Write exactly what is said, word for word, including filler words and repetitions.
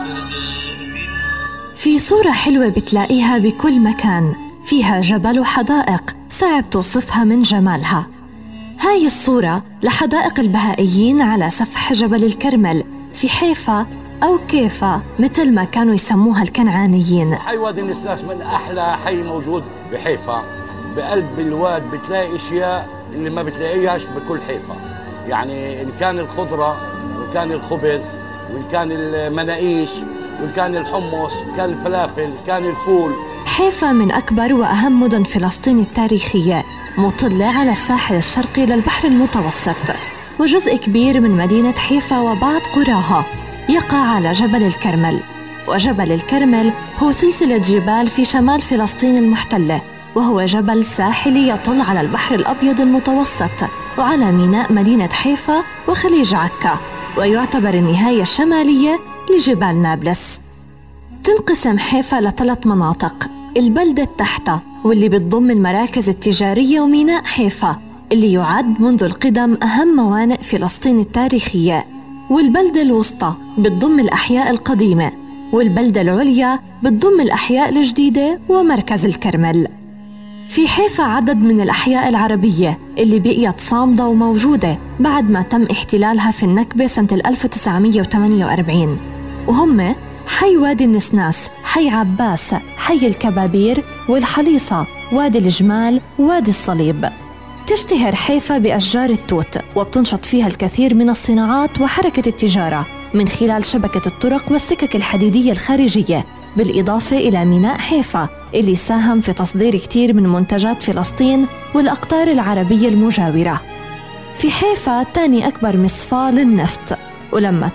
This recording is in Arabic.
في صورة حلوة بتلاقيها بكل مكان، فيها جبل وحدائق صعب توصفها من جمالها. هاي الصورة لحدائق البهائيين على سفح جبل الكرمل في حيفا أو كيفا مثل ما كانوا يسموها الكنعانيين. حي وادي النسناس من أحلى حي موجود بحيفا. بقلب الواد بتلاقي أشياء اللي ما بتلاقيهاش بكل حيفا، يعني إن كان الخضرة وإن كان الخبز وإن كان المناقيش وإن كان الحمص، كان الفلافل، كان الفول. حيفا من أكبر وأهم مدن فلسطين التاريخية، مطلة على الساحل الشرقي للبحر المتوسط، وجزء كبير من مدينة حيفا وبعض قراها يقع على جبل الكرمل. وجبل الكرمل هو سلسلة جبال في شمال فلسطين المحتلة، وهو جبل ساحلي يطل على البحر الأبيض المتوسط وعلى ميناء مدينة حيفا وخليج عكا، ويعتبر النهاية الشمالية لجبال نابلس. تنقسم حيفا لثلاث مناطق: البلدة التحتة واللي بتضم المراكز التجارية وميناء حيفا اللي يعد منذ القدم أهم موانئ فلسطين التاريخية، والبلدة الوسطى بتضم الأحياء القديمة، والبلدة العليا بتضم الأحياء الجديدة ومركز الكرمل. في حيفا عدد من الأحياء العربية اللي بقيت صامدة وموجودة بعد ما تم احتلالها في النكبة سنة ألف وتسعمية وثمانية وأربعين، وهم حي وادي النسناس، حي عباس، حي الكبابير، والحليصة، وادي الجمال، وادي الصليب. تشتهر حيفا بأشجار التوت، وبتنشط فيها الكثير من الصناعات وحركة التجارة من خلال شبكة الطرق والسكك الحديدية الخارجية، بالإضافة إلى ميناء حيفا اللي ساهم في تصدير كتير من منتجات فلسطين والأقطار العربية المجاورة. في حيفا تاني أكبر مصفاة للنفط، ولما